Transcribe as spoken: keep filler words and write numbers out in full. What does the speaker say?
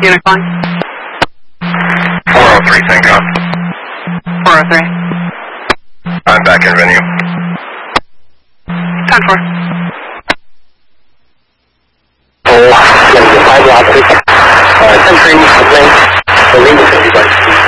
Unit calling. four oh three, Tango. four oh three. I'm back in venue. ten four. Oh, five lots. Uh, ten three, link. The link is everybody.